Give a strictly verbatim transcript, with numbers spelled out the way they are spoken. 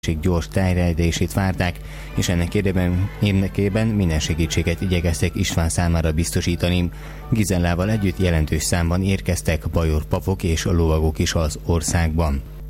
gyors terjedését várták, és ennek érdekében, érdekében minden segítséget igyekeztek István számára biztosítani. Gizellával együtt jelentős számban érkeztek bajor papok és lovagok is az országban.